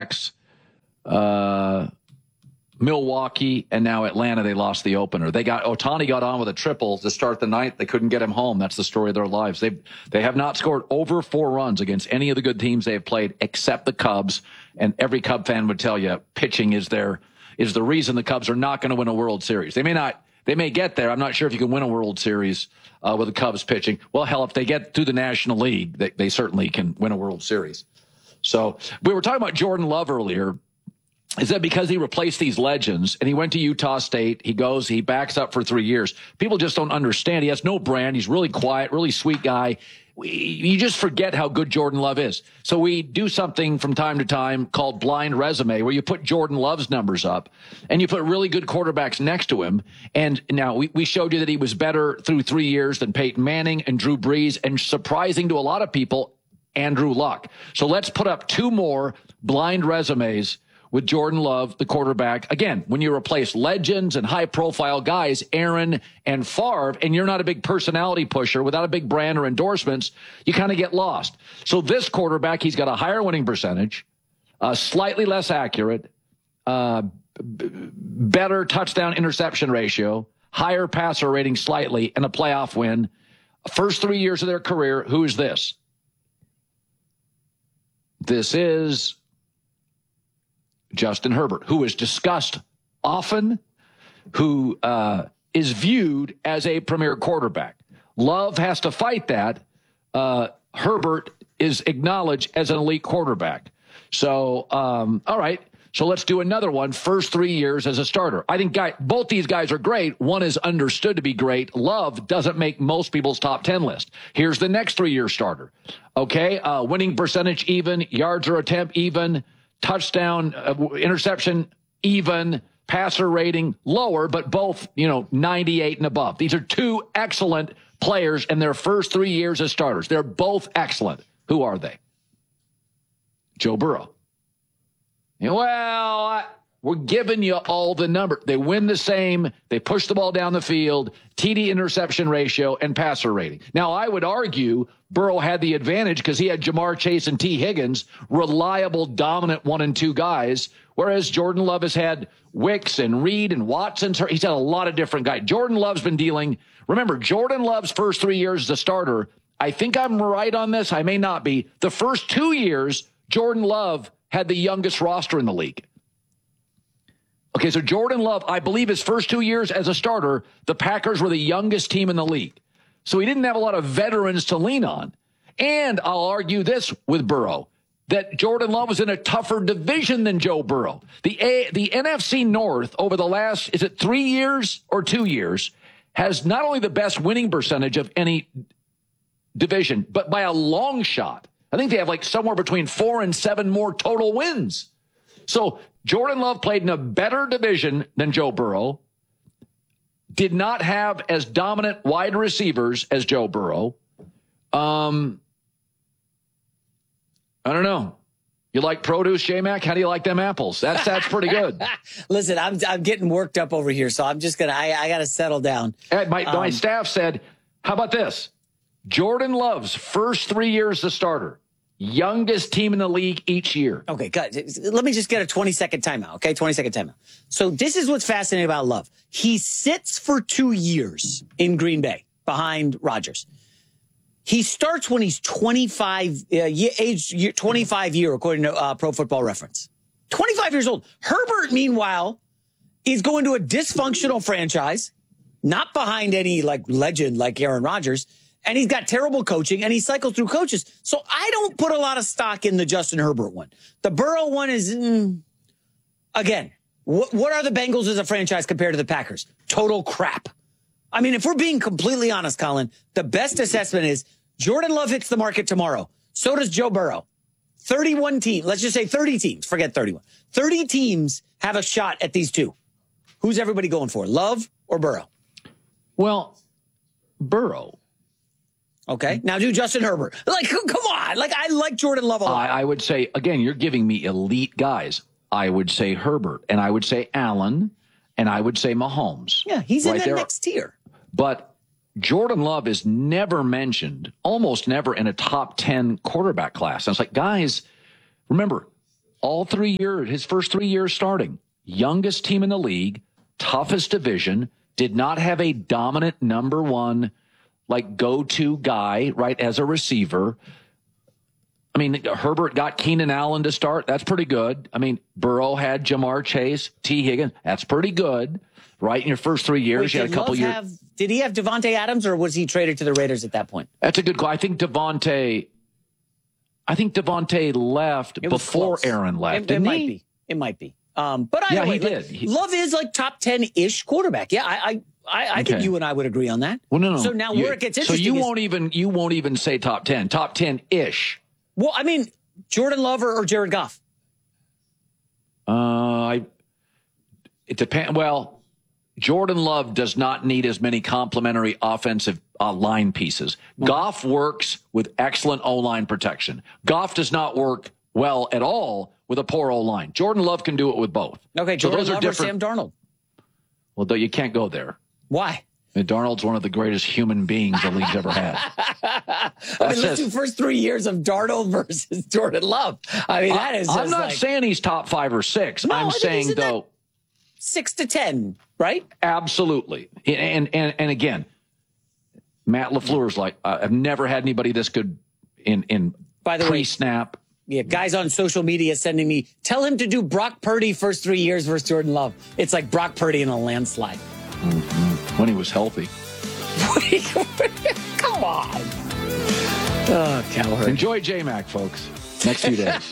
quarterbacks, Milwaukee, and now Atlanta, they lost the opener. Ohtani got on with a triple to start the night. They couldn't get him home. That's the story of their lives. They have not scored over 4 runs against any of the good teams they have played except the Cubs. And every Cub fan would tell you pitching is the reason the Cubs are not going to win a World Series. They may get there. I'm not sure if you can win a World Series with the Cubs pitching. Well, hell, if they get through the National League, they certainly can win a World Series. So we were talking about Jordan Love earlier. Is that because he replaced these legends and he went to Utah State? He backs up for 3 years. People just don't understand. He has no brand. He's really quiet, really sweet guy. You just forget how good Jordan Love is. So we do something from time to time called blind resume, where you put Jordan Love's numbers up and you put really good quarterbacks next to him. And now we showed you that he was better through 3 years than Peyton Manning and Drew Brees, and surprising to a lot of people, Andrew Luck. So let's put up 2 more blind resumes with Jordan Love, the quarterback. Again, when you replace legends and high-profile guys, Aaron and Favre, and you're not a big personality pusher without a big brand or endorsements, you kind of get lost. So this quarterback, he's got a higher winning percentage, slightly less accurate, better touchdown-interception ratio, higher passer rating slightly, and a playoff win. First 3 years of their career, who is this? This is Justin Herbert, who is discussed often, who is viewed as a premier quarterback. Love has to fight that. Herbert is acknowledged as an elite quarterback. So, all right. So let's do another one. First 3 years as a starter. I think both these guys are great. One is understood to be great. Love doesn't make most people's top 10 list. Here's the next 3-year starter. Okay. Winning percentage even, yards or attempt even, touchdown, interception even, passer rating lower, but both, 98 and above. These are 2 excellent players in their first 3 years as starters. They're both excellent. Who are they? Joe Burrow. Well, we're giving you all the numbers. They win the same. They push the ball down the field, TD interception ratio, and passer rating. Now, I would argue Burrow had the advantage because he had Jamar Chase and T. Higgins, reliable, dominant 1 and 2 guys, whereas Jordan Love has had Wicks and Reed and Watson. He's had a lot of different guys. Jordan Love's been dealing. Remember, Jordan Love's first 3 years as a starter, I think I'm right on this. I may not be. The first 2 years, Jordan Love had the youngest roster in the league. Okay, so Jordan Love, I believe his first 2 years as a starter, the Packers were the youngest team in the league. So he didn't have a lot of veterans to lean on. And I'll argue this with Burrow, that Jordan Love was in a tougher division than Joe Burrow. The NFC North over the last, is it 3 years or 2 years, has not only the best winning percentage of any division, but by a long shot. I think they have like somewhere between 4 and 7 more total wins. So Jordan Love played in a better division than Joe Burrow, did not have as dominant wide receivers as Joe Burrow. I don't know. You like produce, J-Mac? How do you like them apples? That's pretty good. Listen, I'm getting worked up over here, so I'm just going to, I got to settle down. My staff said, how about this? Jordan Love's first 3 years as starter, youngest team in the league each year. Okay, guys, let me just get a 20-second timeout, okay? 20-second timeout. So this is what's fascinating about Love. He sits for 2 years in Green Bay behind Rodgers. He starts when he's 25 year, according to Pro Football Reference. 25 years old. Herbert, meanwhile, is going to a dysfunctional franchise, not behind any legend like Aaron Rodgers. And he's got terrible coaching, and he cycled through coaches. So I don't put a lot of stock in the Justin Herbert one. The Burrow one is, again, what are the Bengals as a franchise compared to the Packers? Total crap. I mean, if we're being completely honest, Colin, the best assessment is Jordan Love hits the market tomorrow. So does Joe Burrow. 31 teams, let's just say 30 teams, forget 31. 30 teams have a shot at these two. Who's everybody going for, Love or Burrow? Well, Burrow. Okay. Now do Justin Herbert. Come on. I like Jordan Love a lot. I would say, again, you're giving me elite guys. I would say Herbert, and I would say Allen, and I would say Mahomes. Yeah, he's right in that next tier. But Jordan Love is never mentioned, almost never in a top 10 quarterback class. And it's like, guys, remember, all 3 years, his first 3 years starting. Youngest team in the league, toughest division, did not have a dominant number one, like, go-to guy, right, as a receiver. I mean, Herbert got Keenan Allen to start. That's pretty good. I mean, Burrow had Jamar Chase, T. Higgins. That's pretty good, right? In your first 3 years, you had a couple years. Did he have Devontae Adams, or was he traded to the Raiders at that point? That's a good call. I think Devontae left before close. Aaron left. It might be. It might be. But yeah, he did. Love is like top 10-ish quarterback. Yeah, I think you and I would agree on that. Well, no. So now where it gets interesting. So you won't even say top 10, top 10-ish. Well, I mean, Jordan Love or Jared Goff. It depends. Well, Jordan Love does not need as many complementary offensive line pieces. Goff works with excellent O-line protection. Goff does not work well at all with a poor O-line. Jordan Love can do it with both. Okay, Jordan Love or Sam Darnold? Well, though, you can't go there. Why? Darnold's one of the greatest human beings the league's ever had. I mean, let's do first 3 years of Darnold versus Jordan Love. I mean, that is just I'm not saying he's top 5 or 6. No, I'm saying, though, 6 to 10, right? Absolutely. And again, Matt LaFleur's like, I've never had anybody this good in by the pre-snap. Yeah, guys on social media sending me, tell him to do Brock Purdy first 3 years versus Jordan Love. It's like Brock Purdy in a landslide. Mm-hmm. When he was healthy. Come on. Oh, Cowherd. Enjoy J-Mac, folks. Next few days.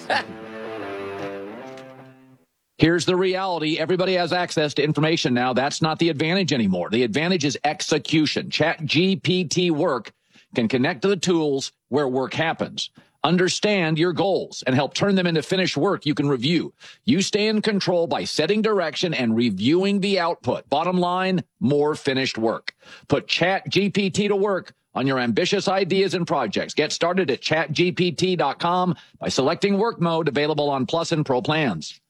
Here's the reality. Everybody has access to information now. That's not the advantage anymore. The advantage is execution. ChatGPT Work can connect to the tools where work happens. Understand your goals and help turn them into finished work you can review. You stay in control by setting direction and reviewing the output. Bottom line, more finished work. Put ChatGPT to work on your ambitious ideas and projects. Get started at chatgpt.com by selecting work mode, available on Plus and Pro plans.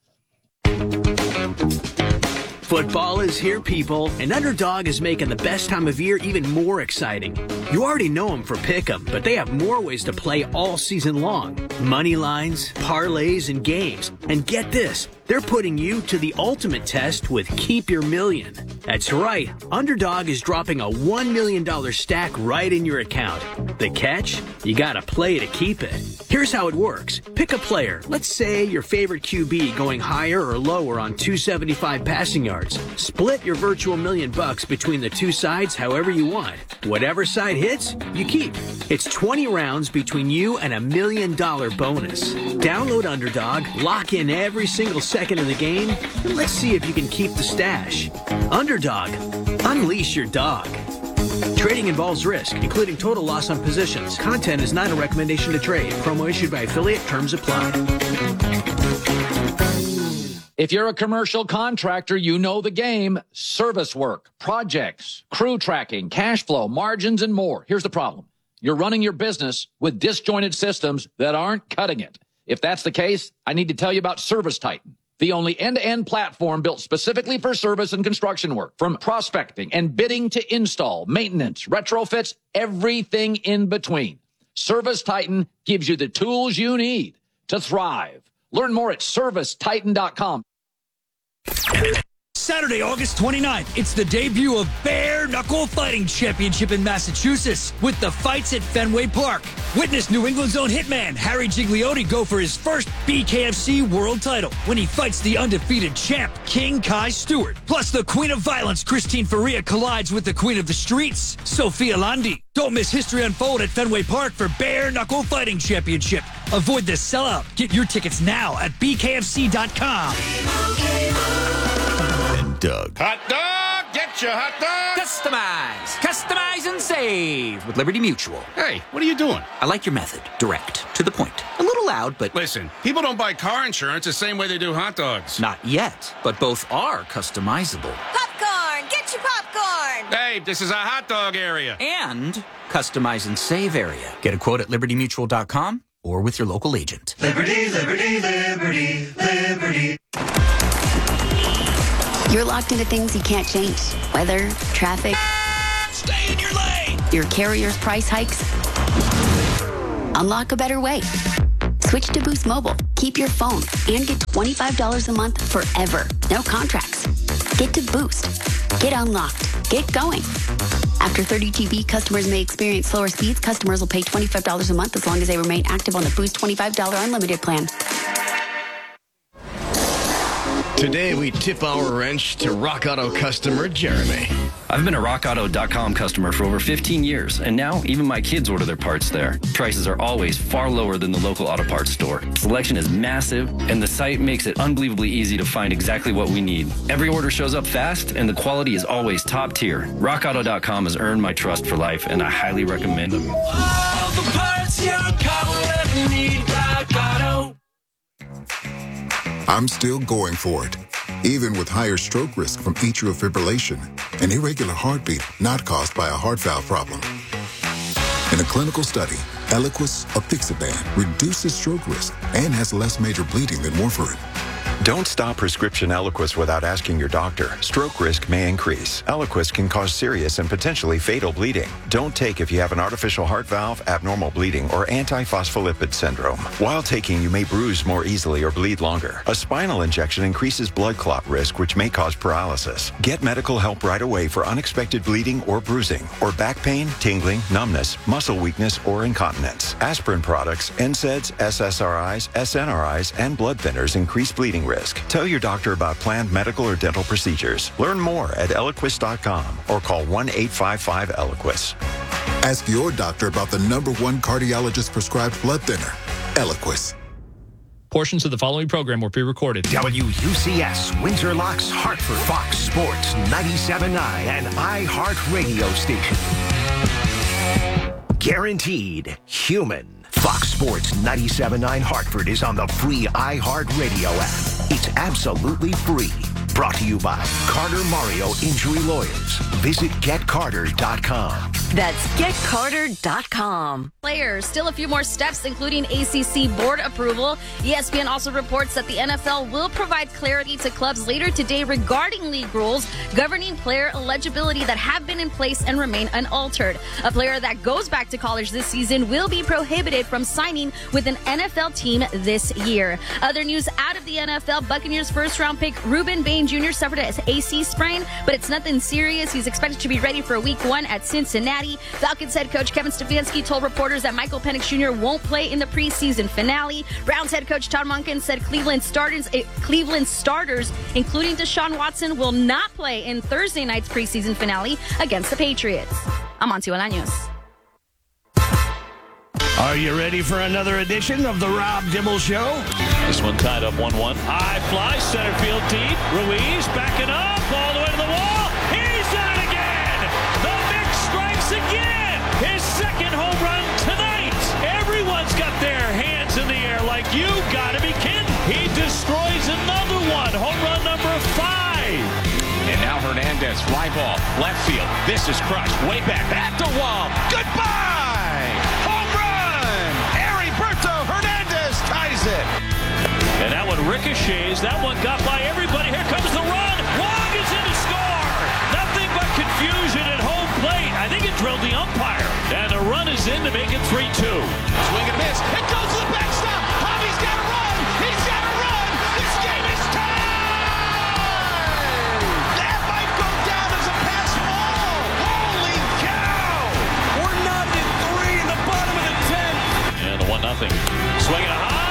Football is here, people, and Underdog is making the best time of year even more exciting. You already know them for Pick'em, but they have more ways to play all season long. Money lines, parlays, and games. And get this, they're putting you to the ultimate test with Keep Your Million. That's right, Underdog is dropping a $1 million stack right in your account. The catch? You gotta play to keep it. Here's how it works. Pick a player, let's say your favorite QB going higher or lower on 275 passing yards. Split your virtual $1 million between the two sides however you want. Whatever side hits, you keep. It's 20 rounds between you and $1 million bonus. Download Underdog, lock in every single second of the game, and let's see if you can keep the stash. Underdog, unleash your dog. Trading involves risk, including total loss on positions. Content is not a recommendation to trade. Promo issued by affiliate. Terms apply. If you're a commercial contractor, you know the game. Service work, projects, crew tracking, cash flow, margins, and more. Here's the problem. You're running your business with disjointed systems that aren't cutting it. If that's the case, I need to tell you about Service Titan, the only end-to-end platform built specifically for service and construction work. From prospecting and bidding to install, maintenance, retrofits, everything in between. Service Titan gives you the tools you need to thrive. Learn more at servicetitan.com. Saturday, August 29th, it's the debut of Bare Knuckle Fighting Championship in Massachusetts with the fights at Fenway Park. Witness New England's own hitman, Harry Gigliotti, go for his first BKFC world title when he fights the undefeated champ, King Kai Stewart. Plus, the Queen of Violence, Christine Faria, collides with the Queen of the Streets, Sophia Landi. Don't miss history unfold at Fenway Park for Bare Knuckle Fighting Championship. Avoid the sellout. Get your tickets now at bkfc.com. Doug. Hot dog! Get your hot dog! Customize and save with Liberty Mutual. Hey, what are you doing? I like your method. Direct. To the point. A little loud, but... Listen, people don't buy car insurance the same way they do hot dogs. Not yet, but both are customizable. Popcorn! Get your popcorn! Hey, this is a hot dog area. And customize and save area. Get a quote at libertymutual.com or with your local agent. Liberty, liberty, liberty, liberty. You're locked into things you can't change. Weather, traffic. Stay in your lane! Your carrier's price hikes. Unlock a better way. Switch to Boost Mobile. Keep your phone and get $25 a month forever. No contracts. Get to Boost. Get unlocked. Get going. After 30 GB, customers may experience slower speeds. Customers will pay $25 a month as long as they remain active on the Boost $25 unlimited plan. Today, we tip our wrench to Rock Auto customer Jeremy. I've been a RockAuto.com customer for over 15 years, and now even my kids order their parts there. Prices are always far lower than the local auto parts store. Selection is massive, and the site makes it unbelievably easy to find exactly what we need. Every order shows up fast, and the quality is always top tier. RockAuto.com has earned my trust for life, and I highly recommend them. All the parts your car will ever need, Rock Auto. I'm still going for it, even with higher stroke risk from atrial fibrillation, an irregular heartbeat not caused by a heart valve problem. In a clinical study, Eliquis apixaban reduces stroke risk and has less major bleeding than warfarin. Don't stop prescription Eliquis without asking your doctor. Stroke risk may increase. Eliquis can cause serious and potentially fatal bleeding. Don't take if you have an artificial heart valve, abnormal bleeding, or antiphospholipid syndrome. While taking, you may bruise more easily or bleed longer. A spinal injection increases blood clot risk, which may cause paralysis. Get medical help right away for unexpected bleeding or bruising, or back pain, tingling, numbness, muscle weakness, or incontinence. Aspirin products, NSAIDs, SSRIs, SNRIs, and blood thinners increase bleeding risk. Tell your doctor about planned medical or dental procedures. Learn more at Eliquis.com or call 1-855-ELIQUIS. Ask your doctor about the #1 cardiologist prescribed blood thinner, Eliquis. Portions of the following program were pre-recorded. WUCS, Windsor Locks, Hartford, Fox Sports, 97.9, and iHeartRadio station. Guaranteed human. Fox Sports 97.9 Hartford is on the free iHeartRadio app. It's absolutely free. Brought to you by Carter Mario Injury Lawyers. Visit GetCarter.com. That's GetCarter.com. Players, still a few more steps, including ACC board approval. ESPN also reports that the NFL will provide clarity to clubs later today regarding league rules governing player eligibility that have been in place and remain unaltered. A player that goes back to college this season will be prohibited from signing with an NFL team this year. Other news out of the NFL, Buccaneers first-round pick Ruben Bain Jr. suffered an AC sprain, but it's nothing serious. He's expected to be ready for Week 1 at Cincinnati. Falcons head coach Kevin Stefanski told reporters that Michael Penix Jr. won't play in the preseason finale. Browns head coach Todd Monken said Cleveland starters, including Deshaun Watson, will not play in Thursday night's preseason finale against the Patriots. I'm Monty Olaños. Are you ready for another edition of the Rob Dibble Show? This one tied up 1-1. High fly, center field deep. Ruiz backing up all the way to the wall. He's done it again. The Knicks strikes again. His second home run tonight. Everyone's got their hands in the air like you gotta be kidding. He destroys another one. Home run number 5. And now Hernandez, fly ball, left field. This is crushed. Way back at the wall. Goodbye. And that one ricochets. That one got by everybody. Here comes the run. Wong is in to score. Nothing but confusion at home plate. I think it drilled the umpire. And the run is in to make it 3-2. Swing and miss. It goes to the backstop. Javi's got to run. He's got to run. This game is tied. That might go down as a pass ball. Holy cow. We're not in 3 in the bottom of the 10th. And the 1-0. Swinging a high.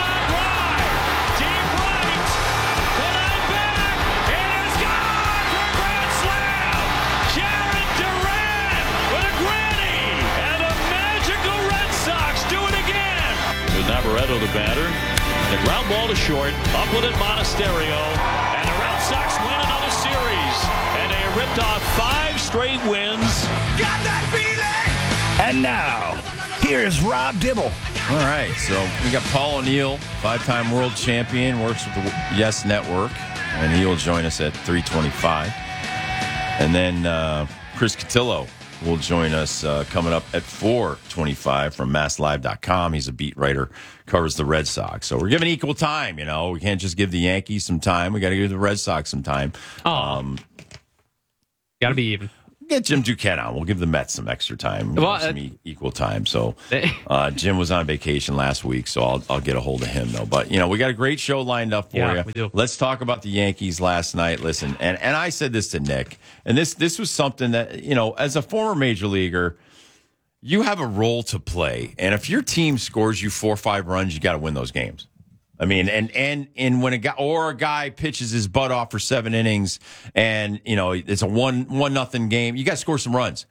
Navarretto the batter. The ground ball to short. Up with it, Monasterio. And the Red Sox win another series. And they ripped off 5 straight wins. Got that feeling? And now, here's Rob Dibble. All right, so we got Paul O'Neill, 5-time world champion, works with the Yes Network, and he will join us at 3:25. And then Chris Cotillo will join us coming up at 4:25 from MassLive.com. He's a beat writer, covers the Red Sox. So we're giving equal time, you know. We can't just give the Yankees some time. We got to give the Red Sox some time. Got to be even. Get Jim Duquette on. We'll give the Mets some extra time, some equal time. So Jim was on vacation last week, so I'll get a hold of him, though. But, we got a great show lined up for you. We do. Let's talk about the Yankees last night. Listen, and I said this to Nick, and this was something that, as a former major leaguer, you have a role to play. And if your team scores you 4 or 5 runs, you got to win those games. I mean, and when a guy pitches his butt off for 7 innings, and it's a 1-0 game, you got to score some runs.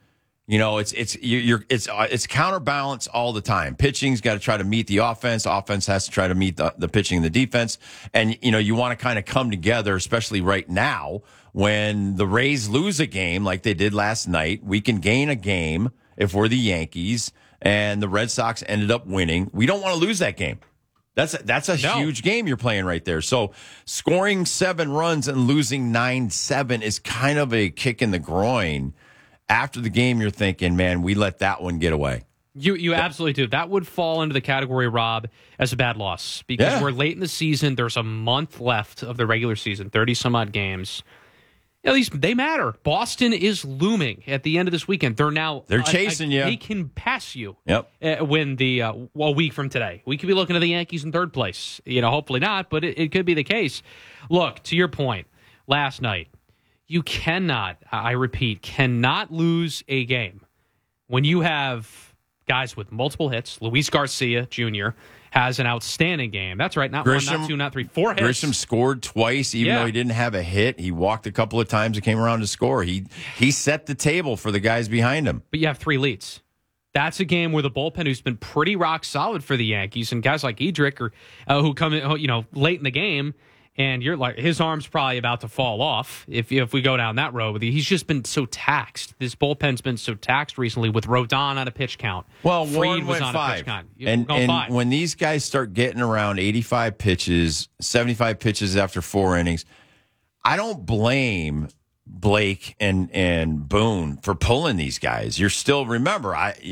It's counterbalance all the time. Pitching's got to try to meet the offense. Offense has to try to meet the pitching and the defense. And you want to kind of come together, especially right now when the Rays lose a game like they did last night. We can gain a game if we're the Yankees, and the Red Sox ended up winning. We don't want to lose that game. That's a huge game you're playing right there. So scoring 7 runs and losing 9-7 is kind of a kick in the groin. After the game, you're thinking, man, we let that one get away. You absolutely do. That would fall into the category, Rob, as a bad loss because we're late in the season. There's a month left of the regular season, 30-some-odd games. At least they matter. Boston is looming at the end of this weekend. They're chasing you. They can pass you. Yep. When a week from today, we could be looking at the Yankees in 3rd place. Hopefully not, but it could be the case. Look, to your point, last night, you cannot, I repeat, cannot lose a game when you have guys with multiple hits. Luis Garcia Jr. has an outstanding game. That's right. Not Grisham, 1, not 2, not 3, 4 hits. Grisham scored twice, even though he didn't have a hit. He walked a couple of times and came around to score. He set the table for the guys behind him. But you have 3 leads. That's a game where the bullpen, who's been pretty rock solid for the Yankees, and guys like Edrick who come in, late in the game, and you're like, his arm's probably about to fall off if we go down that road with you. He's just been so taxed. This bullpen's been so taxed recently with Rodon on a pitch count. Well, Fried Warren was went on 5. a pitch count. And when these guys start getting around 85 pitches, 75 pitches after 4 innings, I don't blame Blake and Boone for pulling these guys. You're still, remember,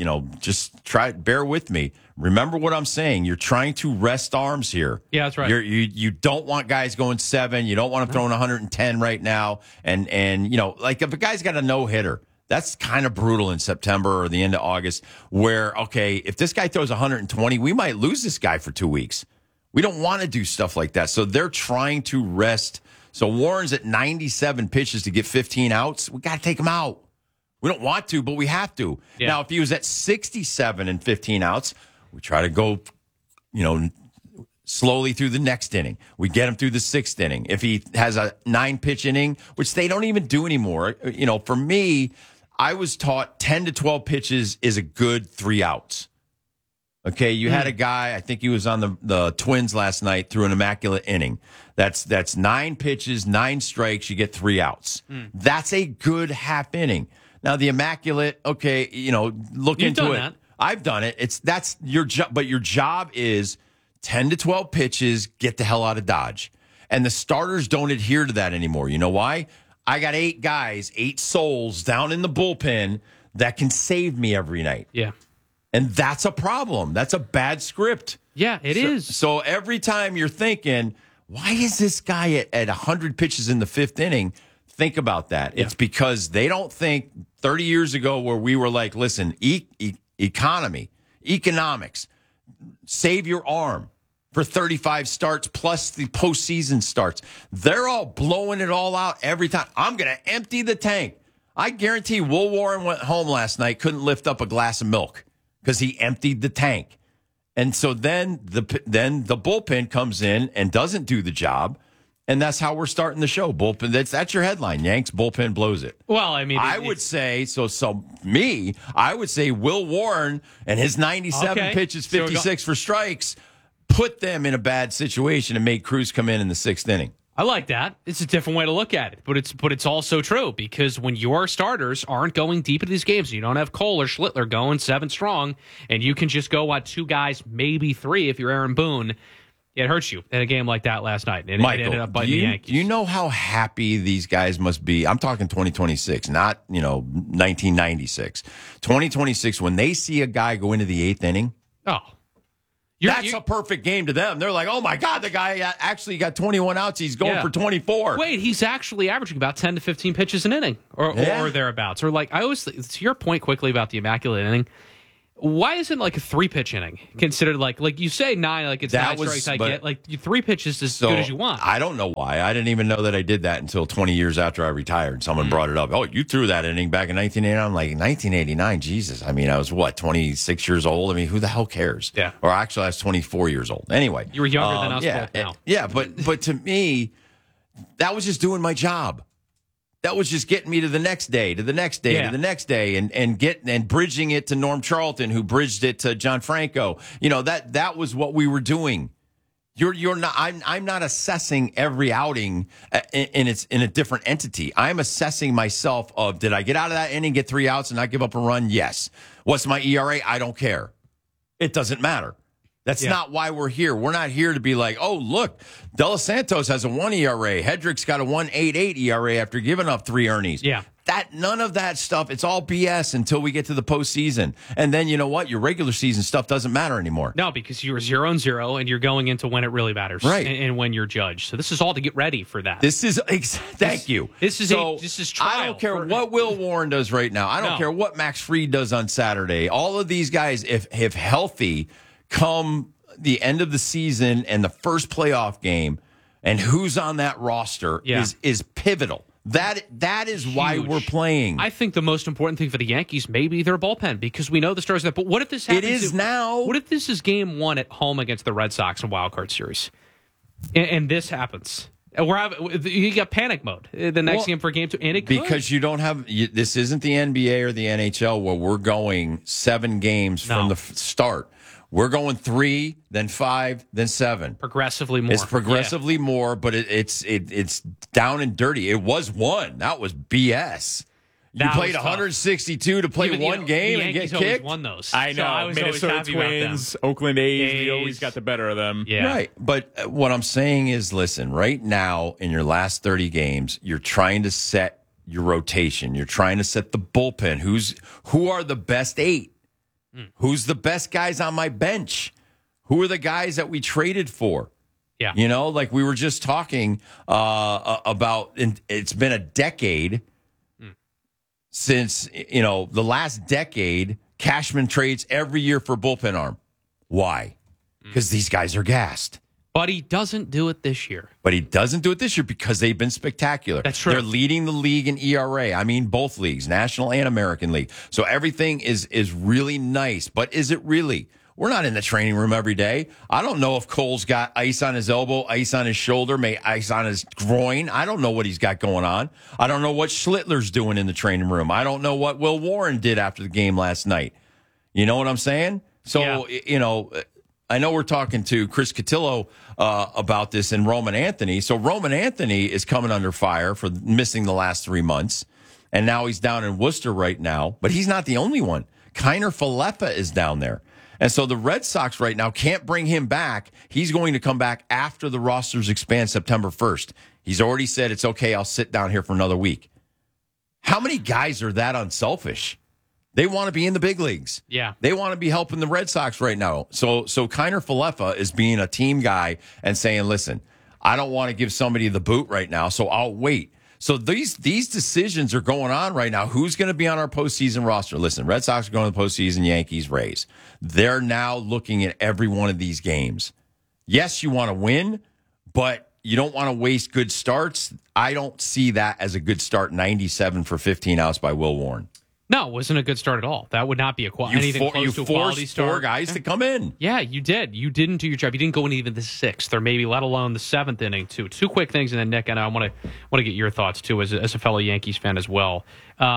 bear with me. Remember what I'm saying. You're trying to rest arms here. Yeah, that's right. You don't want guys going 7. You don't want them throwing 110 right now. And if a guy's got a no-hitter, that's kind of brutal in September or the end of August where, okay, if this guy throws 120, we might lose this guy for 2 weeks. We don't want to do stuff like that. So they're trying to rest. So Warren's at 97 pitches to get 15 outs. We got to take him out. We don't want to, but we have to. Yeah. Now, if he was at 67 and 15 outs, we try to go, slowly through the next inning. We get him through the 6th inning. If he has a 9-pitch inning, which they don't even do anymore, for me, I was taught 10 to 12 pitches is a good 3 outs. Okay, you had a guy, I think he was on the Twins last night, threw an immaculate inning. That's 9 pitches, 9 strikes, you get 3 outs. That's a good half inning. Now, the immaculate, okay, look You've into done it. That. I've done it. That's your job, but your job is 10 to 12 pitches, get the hell out of Dodge. And the starters don't adhere to that anymore. You know why? I got 8 guys, 8 souls down in the bullpen that can save me every night. Yeah. And that's a problem. That's a bad script. Yeah, it is. So every time you're thinking, why is this guy at 100 pitches in the 5th inning? Think about that. Yeah. It's because they don't think 30 years ago where we were like, listen, economics, save your arm for 35 starts plus the postseason starts. They're all blowing it all out every time. I'm going to empty the tank. I guarantee Will Warren went home last night, couldn't lift up a glass of milk because he emptied the tank. And so then the bullpen comes in and doesn't do the job. And that's how we're starting the show. Bullpen. That's your headline. Yanks bullpen blows it. Well, I mean, I would say I would say Will Warren and his 97 pitches, 56 for strikes, put them in a bad situation and made Cruz come in the 6th inning. I like that. It's a different way to look at it, but it's also true because when your starters aren't going deep into these games, you don't have Cole or Schlittler going 7 strong, and you can just go at 2 guys, maybe 3 if you're Aaron Boone. It hurts you in a game like that last night, and Michael, it ended up biting the Yankees. You know how happy these guys must be? I'm talking 2026, not 1996. 2026, when they see a guy go into the 8th inning. Oh, That's a perfect game to them. They're like, oh, my God, the guy actually got 21 outs. He's going for 24. Wait, he's actually averaging about 10 to 15 pitches an inning or thereabouts. Or like, I always, to your point quickly about the immaculate inning, why isn't like a 3-pitch inning considered like you say 9, like it's that 9 strikes I get, like 3 pitches is as good as you want. I don't know why. I didn't even know that I did that until 20 years after I retired. Someone brought it up. Oh, you threw that inning back in 1989. I'm like, 1989, Jesus. I mean, I was 26 years old. I mean, who the hell cares? Yeah. Or actually, I was 24 years old. Anyway. You were younger than us both now. Yeah, but to me, that was just doing my job. That was just getting me to the next day, to the next day, to the next day, and bridging it to Norm Charlton, who bridged it to John Franco. You know, that was what we were doing. You're not. I'm not assessing every outing in a different entity. I'm assessing myself of, did I get out of that inning, get 3 outs, and not give up a run? Yes. What's my ERA? I don't care. It doesn't matter. That's not why we're here. We're not here to be like, oh, look, De Los Santos has a 1 ERA. Hedrick's got a 1.88 ERA after giving up 3 earnings. Yeah. None of that stuff, it's all BS until we get to the postseason. And then you know what? Your regular season stuff doesn't matter anymore. No, because you're 0-0 and you're going into when it really matters. Right. And when you're judged. So this is all to get ready for that. Thank you. This is trial. I don't care what Will Warren does right now. I don't care what Max Fried does on Saturday. All of these guys, if healthy, come the end of the season and the first playoff game, and who's on that roster is pivotal. That is huge. Why we're playing. I think the most important thing for the Yankees may be their bullpen, because we know the stars. But what if this happens? It is now. What if this is game 1 at home against the Red Sox in Wild Card Series, and this happens? You got panic mode the next game for game 2, and it could. Because you don't have this isn't the NBA or the NHL where we're going 7 games from the start. We're going 3, then 5, then 7. Progressively more. It's progressively more, but it's down and dirty. It was 1. That was BS. You played 162 to play one game and get kicked. Won those. I know. So I was Minnesota Twins, Oakland A's. We always got the better of them. Yeah. Right. But what I'm saying is, listen, right now in your last 30 games, you're trying to set your rotation. You're trying to set the bullpen. Who are the best 8? Who's the best guys on my bench? Who are the guys that we traded for? Yeah. You know, like we were just talking about, it's been a decade since, the last decade, Cashman trades every year for bullpen arm. Why? Because these guys are gassed. But he doesn't do it this year. But he doesn't do it this year because they've been spectacular. That's true. They're leading the league in ERA. I mean, both leagues, National and American League. So everything is really nice. But is it really? We're not in the training room every day. I don't know if Cole's got ice on his elbow, ice on his shoulder, maybe ice on his groin. I don't know what he's got going on. I don't know what Schlittler's doing in the training room. I don't know what Will Warren did after the game last night. You know what I'm saying? So, I know we're talking to Chris Cotillo about this and Roman Anthony. So Roman Anthony is coming under fire for missing the last 3 months, and now he's down in Worcester right now. But he's not the only one. Kiner Falefa is down there. And so the Red Sox right now can't bring him back. He's going to come back after the rosters expand September 1st. He's already said, it's okay, I'll sit down here for another week. How many guys are that unselfish? They want to be in the big leagues. Yeah. They want to be helping the Red Sox right now. So Kiner Falefa is being a team guy and saying, listen, I don't want to give somebody the boot right now, so I'll wait. So these decisions are going on right now. Who's going to be on our postseason roster? Listen, Red Sox are going to the postseason, Yankees, Rays. They're now looking at every one of these games. Yes, you want to win, but you don't want to waste good starts. I don't see that as a good start, 97 for 15 outs by Will Warren. No, it wasn't a good start at all. That would not be anything close to a quality start. You forced 4 guys to come in. Yeah, you did. You didn't do your job. You didn't go into even the 6th, or maybe let alone the 7th inning, too. 2 quick things, and then Nick, and I want to get your thoughts too, as a fellow Yankees fan as well.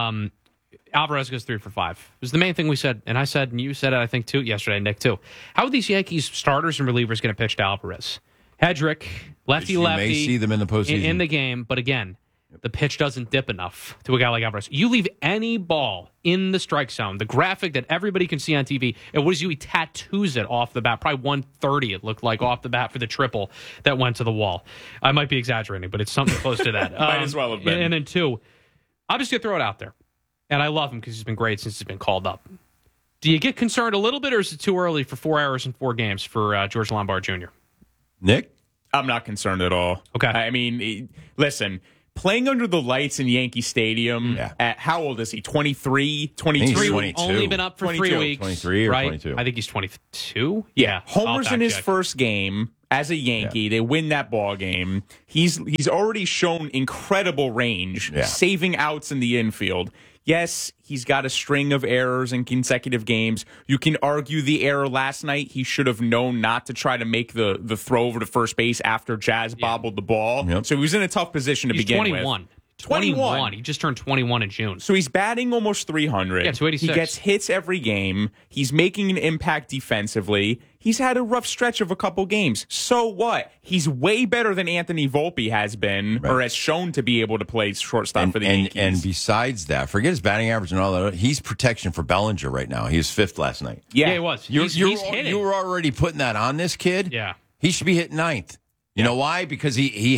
Alvarez goes 3 for 5. It was the main thing we said, and I said, and you said it, I think, too, yesterday, Nick, too. How are these Yankees starters and relievers going to pitch to Alvarez? Hedrick, lefty. You may see them in the postseason. In the game, but again, the pitch doesn't dip enough to a guy like Alvarez. You leave any ball in the strike zone, the graphic that everybody can see on TV, and what does he tattoos it off the bat? Probably 130 it looked like off the bat for the triple that went to the wall. I might be exaggerating, but it's something close to that. Might as well have been. And then 2, I'm just going to throw it out there. And I love him because he's been great since he's been called up. Do you get concerned a little bit, or is it too early for 4 errors in 4 games for George Lombard Jr.? Nick? I'm not concerned at all. Okay. I mean, listen, playing under the lights in Yankee Stadium at how old is he? 23, 22? 22. Only been up for 3 weeks. 23 or right? 22. I think he's 22. Yeah. Homers in his first game as a Yankee. Yeah. They win that ball game. He's already shown incredible range, saving outs in the infield. Yes, he's got a string of errors in consecutive games. You can argue the error last night. He should have known not to try to make the throw over to first base after Jazz bobbled the ball. Yep. So he was in a tough position to he's begin 21. with. 21. He just turned 21 in June. So he's batting almost 300. Yeah, 286. He gets hits every game. He's making an impact defensively. He's had a rough stretch of a couple games. So what? He's way better than Anthony Volpe has been, or has shown to be able to play shortstop for the Yankees. And besides that, forget his batting average and all that. He's protection for Bellinger right now. He was 5th last night. Yeah, he was. He's hitting. You were already putting that on this kid. Yeah. He should be hitting 9th. You know why? Because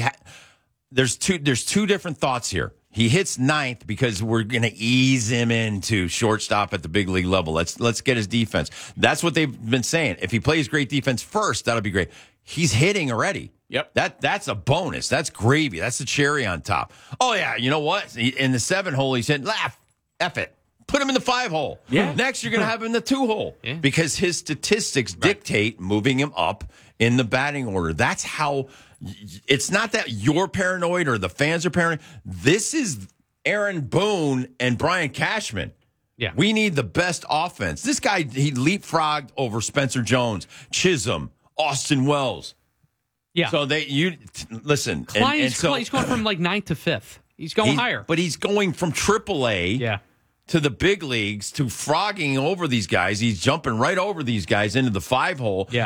there's two different thoughts here. He hits 9th because we're going to ease him into shortstop at the big league level. Let's get his defense. That's what they've been saying. If he plays great defense first, that'll be great. He's hitting already. Yep. That's a bonus. That's gravy. That's the cherry on top. Oh, yeah. You know what? In the 7 hole, he said, F it. Put him in the 5 hole. Yeah. Next, you're going to have him in the 2 hole because his statistics dictate moving him up in the batting order. That's how. It's not that you're paranoid or the fans are paranoid. This is Aaron Boone and Brian Cashman. Yeah. We need the best offense. This guy, he leapfrogged over Spencer Jones, Chisholm, Austin Wells. Yeah. So listen. He's going from like 9th to 5th. He's going higher. But he's going from AAA to the big leagues to frogging over these guys. He's jumping right over these guys into the 5 hole. Yeah.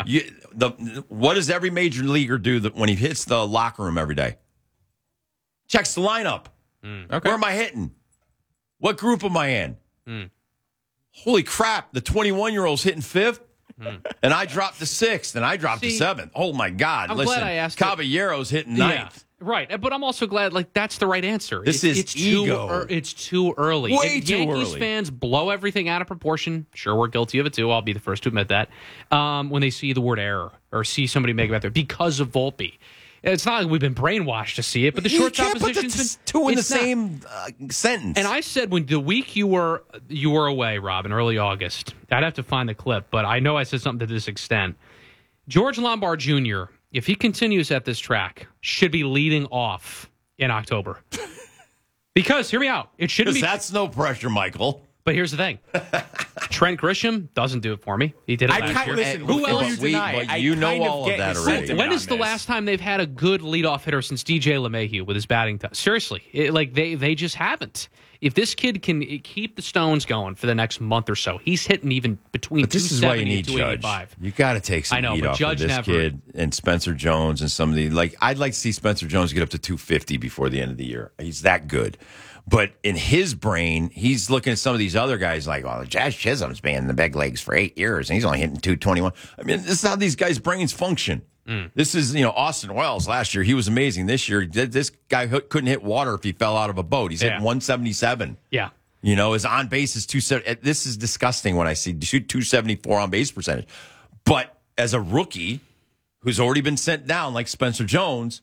What does every major leaguer do when he hits the locker room every day? Checks the lineup. Okay. Where am I hitting? What group am I in? Holy crap, the 21-year-old's hitting 5th, and I dropped to 6th, and I dropped to 7th. Oh, my God. I'm Listen, glad I asked Caballero's hitting 9th. Yeah. Right, but I'm also glad, that's the right answer. It's ego. It's too early. Way too Yankees early. fans blow everything out of proportion. Sure, we're guilty of it, too. I'll be the first to admit that. When they see the word error or see somebody make it out there because of Volpe. It's not like we've been brainwashed to see it, but the shortstop position's been two in the same sentence. And I said when the week you were away, Rob, in early August, I'd have to find the clip, but I know I said something to this extent. George Lombard Jr., if he continues at this track, should be leading off in October. Because, hear me out, it shouldn't be. That's no pressure, Michael. But here's the thing. Trent Grisham doesn't do it for me. He did it last year. Listen, who else? You know all of that already. When is the last time they've had a good leadoff hitter since DJ LeMahieu with his batting touch? Seriously, they just haven't. If this kid can keep the Stones going for the next month or so, he's hitting even between 270 and 285. You got to take some heat off of this kid and Spencer Jones and some of the I'd like to see Spencer Jones get up to 250 before the end of the year. He's that good. But in his brain, he's looking at some of these other guys like, well, Jazz Chisholm's been in the big leagues for 8 years, and he's only hitting 221. I mean, this is how these guys' brains function. This is, Austin Wells last year. He was amazing. This year, this guy couldn't hit water if he fell out of a boat. He's hitting 177. Yeah. His on base is 270. This is disgusting when I see 274 on base percentage. But as a rookie who's already been sent down, like Spencer Jones,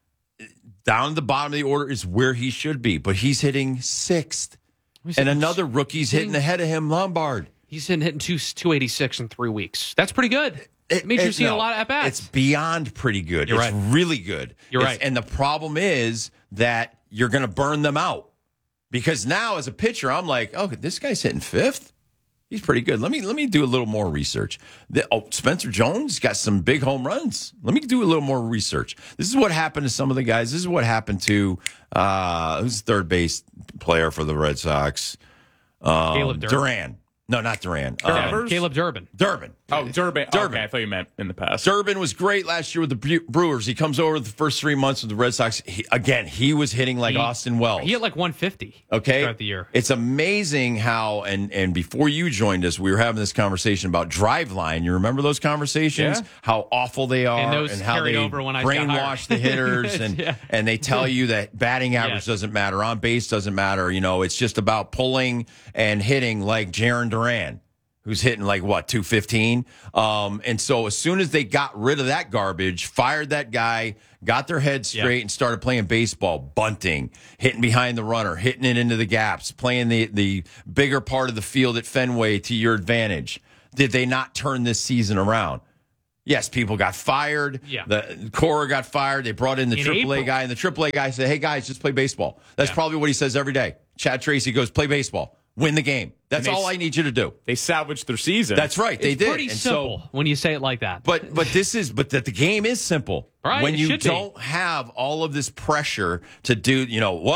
down at the bottom of the order is where he should be. But he's hitting 6th. And another rookie's hitting ahead of him, Lombard. He's hitting 286 in 3 weeks. That's pretty good. It means you're seeing a lot of at-bats. It's beyond pretty good. You're it's right. really good. You're right. And the problem is that you're going to burn them out. Because now, as a pitcher, I'm like, oh, this guy's hitting 5th? He's pretty good. Let me do a little more research. Spencer Jones got some big home runs. Let me do a little more research. This is what happened to some of the guys. This is what happened to who's the third base player for the Red Sox? Caleb Duran. No, not Duran. Caleb Durbin. Oh, Durbin. Okay, I thought you meant in the past. Durbin was great last year with the Brewers. He comes over the first 3 months with the Red Sox. He was hitting like Austin Wells. He hit like 150 throughout the year. It's amazing how, and before you joined us, we were having this conversation about Driveline. You remember those conversations? Yeah. How awful they are and how they over when I brainwash the hitters. And they tell you that batting average doesn't matter. On base doesn't matter. It's just about pulling and hitting like Jaron Duran. who's hitting like, 215. And so as soon as they got rid of that garbage, fired that guy, got their head straight and started playing baseball, bunting, hitting behind the runner, hitting it into the gaps, playing the bigger part of the field at Fenway to your advantage, did they not turn this season around? Yes, people got fired. Yeah. The Cora got fired. They brought in the AAA guy, and the AAA guy said, hey, guys, just play baseball. That's probably what he says every day. Chad Tracy goes, play baseball. Win the game. That's all I need you to do. They salvaged their season. That's right. They did. Pretty simple when you say it like that. But the game is simple. Right, when it you should be. don't have all of this pressure to do,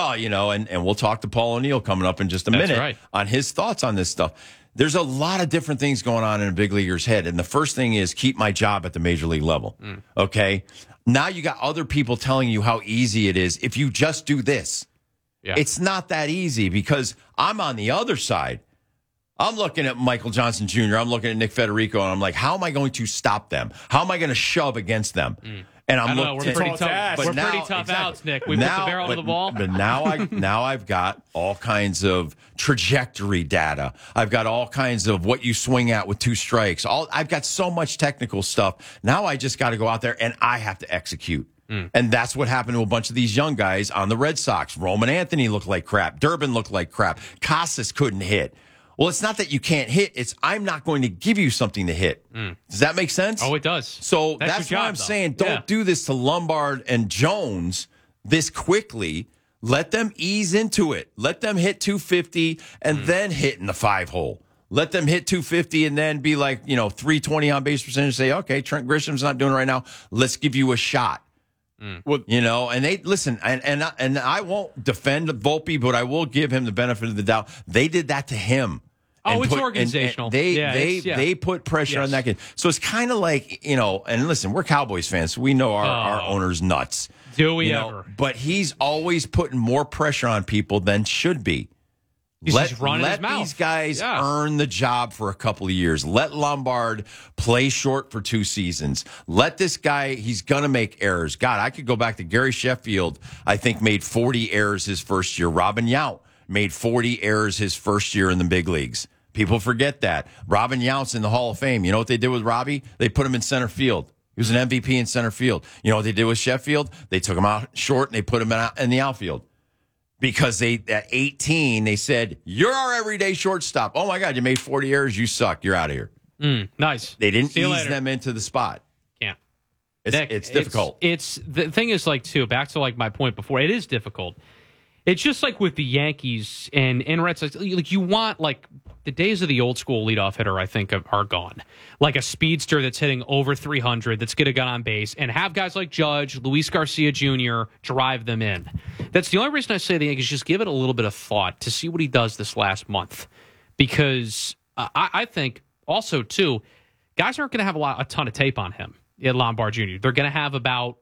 and we'll talk to Paul O'Neill coming up in just a minute on his thoughts on this stuff. There's a lot of different things going on in a big leaguer's head. And the first thing is keep my job at the major league level. Okay. Now you got other people telling you how easy it is if you just do this. Yeah. It's not that easy because I'm on the other side. I'm looking at Michael Johnson Jr. I'm looking at Nick Federico, and I'm like, how am I going to stop them? How am I going to shove against them? And I'm looking. We're pretty tough. We're pretty tough outs, Nick. We put the barrel to the ball. But now I've got all kinds of trajectory data. I've got all kinds of what you swing at with 2 strikes. I've got so much technical stuff. Now I just got to go out there and I have to execute. And that's what happened to a bunch of these young guys on the Red Sox. Roman Anthony looked like crap. Durbin looked like crap. Casas couldn't hit. Well, it's not that you can't hit. It's I'm not going to give you something to hit. Does that make sense? Oh, it does. So that's why I'm saying don't do this to Lombard and Jones this quickly. Let them ease into it. Let them hit 250 and then hit in the 5-hole. Let them hit 250 and then be like, 320 on base percentage. Say, okay, Trent Grisham's not doing it right now. Let's give you a shot. Well, And they listen, and I won't defend Volpe, but I will give him the benefit of the doubt. They did that to him. Oh, it's organizational. They put pressure on that kid. So it's kind of like, and listen, we're Cowboys fans. So we know our owner's nuts. Do we ever? But he's always putting more pressure on people than should be. Let these guys earn the job for a couple of years. Let Lombard play short for 2 seasons. Let this guy, he's going to make errors. God, I could go back to Gary Sheffield, I think made 40 errors his first year. Robin Yount made 40 errors his first year in the big leagues. People forget that. Robin Yount's in the Hall of Fame. You know what they did with Robbie? They put him in center field. He was an MVP in center field. You know what they did with Sheffield? They took him out short and they put him in the outfield. Because at 18, they said, you're our everyday shortstop. Oh, my God, you made 40 errors. You suck. You're out of here. Nice. They didn't ease them into the spot. Can't. It's difficult. It's the thing is, back to my point before, it is difficult. It's just like with the Yankees and Red Sox, you want, the days of the old school leadoff hitter, I think, are gone. Like a speedster that's hitting over 300, that's going to get on base, and have guys like Judge, Luis Garcia Jr. drive them in. That's the only reason I say the Yankees just give it a little bit of thought to see what he does this last month. Because I think also, too, guys aren't going to have a ton of tape on him at Lombard Jr. They're going to have about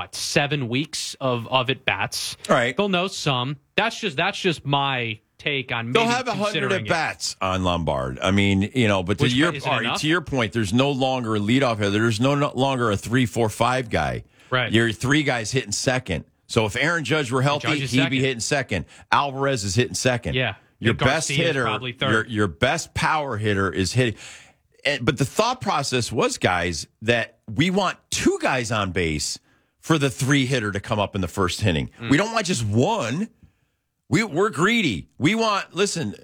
7 weeks of at-bats. All right. They'll know some. That's just my take on maybe they'll have 100 at-bats on Lombard. I mean, but to your point, there's no longer a leadoff hitter. There's no longer a 3, 4, 5 guy. Right. You're 3 guys hitting second. So if Aaron Judge were healthy, he'd be hitting second. Alvarez is hitting second. Yeah. Your best hitter, your best power hitter is hitting. But the thought process was, guys, that we want 2 guys on base for the 3 hitter to come up in the first inning. We don't want just 1. We're greedy. We want, listen,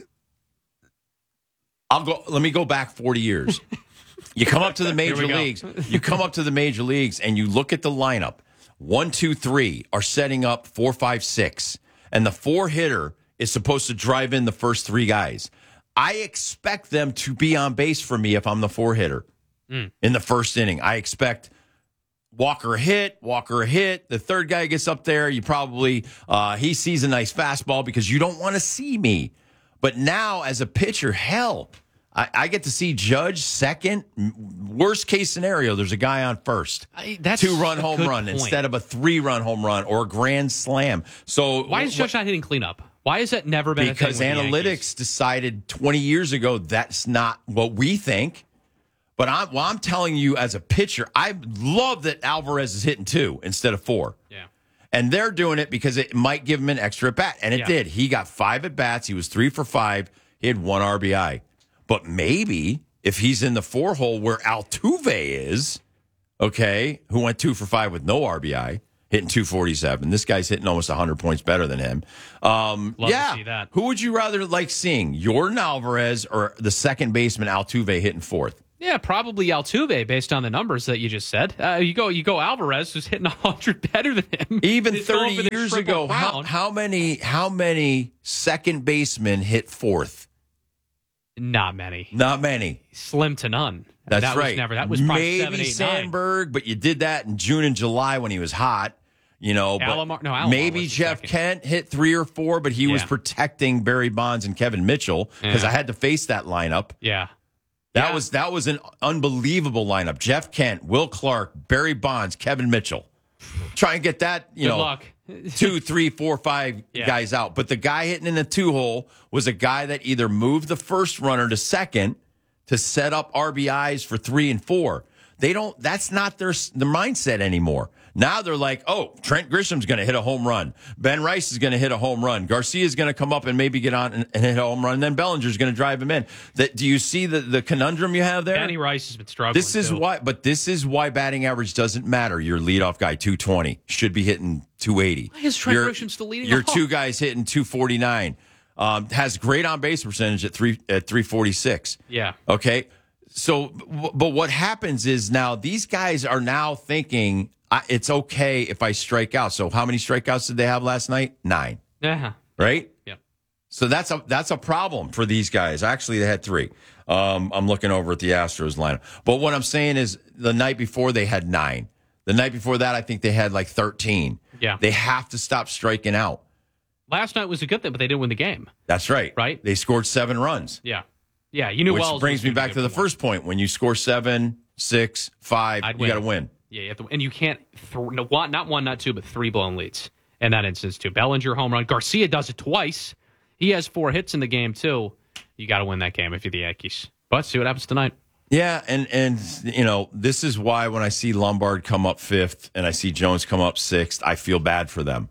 let me go back 40 years. You come up to the major leagues. You come up to the major leagues and you look at the lineup. 1, 2, 3 are setting up 4, 5, 6. And the 4 hitter is supposed to drive in the first 3 guys. I expect them to be on base for me if I'm the 4 hitter in the first inning. I expect Walker a hit. The 3rd guy gets up there. You probably, he sees a nice fastball because you don't want to see me. But now as a pitcher, hell, I get to see Judge second. Worst case scenario, there's a guy on first. That's 2-run home run instead of a 3-run home run or a grand slam. So why is Judge not hitting cleanup? Why has that never been a thing with the analytics decided 20 years ago that's not what we think. But I'm telling you as a pitcher, I love that Alvarez is hitting 2 instead of 4. Yeah. And they're doing it because it might give him an extra at bat. And it did. He got 5 at bats. He was 3 for 5. He had 1 RBI. But maybe if he's in the 4 hole where Altuve is, okay, who went 2 for 5 with no RBI, hitting 247. This guy's hitting almost 100 points better than him. Love to see that. Who would you rather like seeing, Yordan Alvarez or the second baseman Altuve hitting 4th? Yeah, probably Altuve based on the numbers that you just said. You go Alvarez, who's hitting 100 better than him. Even 30 years ago, how many second basemen hit 4th? Not many. Not many. Slim to none. That's that right. That was probably maybe 7, 8, 9. Sandberg, but you did that in June and July when he was hot. Alomar Maybe Jeff Kent hit 3 or 4, but he was protecting Barry Bonds and Kevin Mitchell because I had to face that lineup. Yeah. That was an unbelievable lineup. Jeff Kent, Will Clark, Barry Bonds, Kevin Mitchell. Try and get that, Good luck. 2, 3, 4, 5 guys out. But the guy hitting in the 2 hole was a guy that either moved the first runner to second to set up RBIs for 3 and 4. That's not their mindset anymore. Now they're like, oh, Trent Grisham's going to hit a home run. Ben Rice is going to hit a home run. Garcia's going to come up and maybe get on and hit a home run. And then Bellinger's going to drive him in. Do you see the conundrum you have there? Danny Rice has been struggling. This is why batting average doesn't matter. Your leadoff guy, 220, should be hitting 280. Why is Trent Grisham still leading Your off? 2 guys hitting 249. Has great on-base percentage at 346. Yeah. Okay. So, but what happens is now these guys are now thinking it's okay if I strike out. So how many strikeouts did they have last night? 9. Yeah. Right? Yeah. So that's a problem for these guys. Actually, they had 3. I'm looking over at the Astros lineup. But what I'm saying is the night before they had 9. The night before that, I think they had like 13. Yeah. They have to stop striking out. Last night was a good thing, but they didn't win the game. That's right. Right? They scored 7 runs. Yeah. Yeah, you knew Wells. Which brings me back to the first point. When you score 7, 6, 5, you got to win. Yeah, you have to, and you can't not 1, not 2, but 3 blown leads in that instance too. Bellinger home run. Garcia does it twice. He has 4 hits in the game too. You got to win that game if you're the Yankees. But see what happens tonight. Yeah, and this is why when I see Lombard come up 5th and I see Jones come up 6th, I feel bad for them.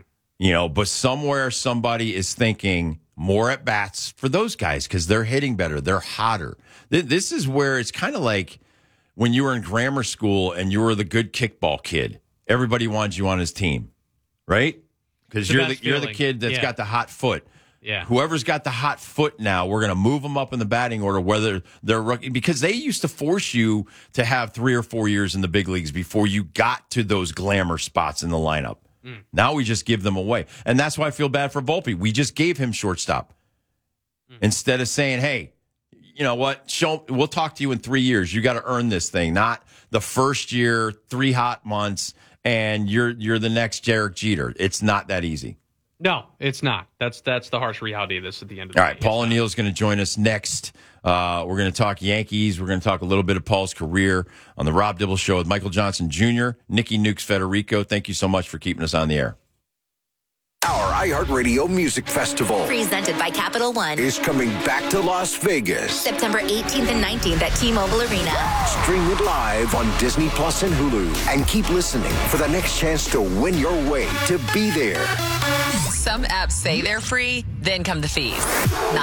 But somewhere somebody is thinking more at bats for those guys because they're hitting better. They're hotter. This is where it's kind of like when you were in grammar school and you were the good kickball kid. Everybody wanted you on his team, right? Because you're the kid that's got the hot foot. Yeah. Whoever's got the hot foot now, we're going to move them up in the batting order, whether they're rookie, because they used to force you to have 3 or 4 years in the big leagues before you got to those glamour spots in the lineup. Now we just give them away. And that's why I feel bad for Volpe. We just gave him shortstop. Instead of saying, hey, you know what? We'll talk to you in 3 years. You got to earn this thing, not the first year, 3 hot months, and you're the next Derek Jeter. It's not that easy. No, it's not. That's the harsh reality of this at the end of the day. All right, Paul O'Neill's going to join us next. We're going to talk Yankees. We're going to talk a little bit of Paul's career on the Rob Dibble Show with Michael Johnson Jr., Nikki Nukes Federico. Thank you so much for keeping us on the air. Our iHeartRadio Music Festival, presented by Capital One, is coming back to Las Vegas. September 18th and 19th at T-Mobile Arena. Stream it live on Disney Plus and Hulu. And keep listening for the next chance to win your way to be there. Some apps say they're free, then come the fees. Not